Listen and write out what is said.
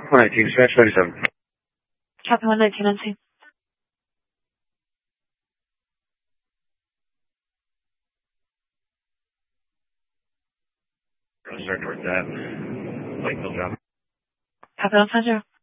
119, smash 37. Copy 119 on scene. Start towards that. Lakeville job. Copy 150.